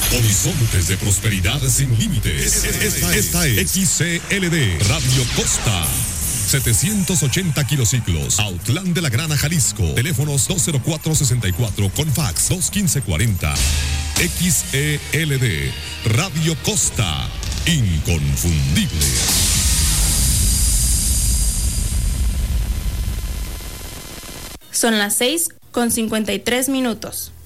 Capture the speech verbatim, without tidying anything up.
Horizontes de prosperidad sin límites. Esta, esta es X C L D Radio Costa. setecientos ochenta kilociclos, Autlán de la Grana, Jalisco. Teléfonos dos cero cuatro sesenta y cuatro con fax dos quince cuarenta. X E L D Radio Costa. Inconfundible. Son las seis con cincuenta y tres minutos.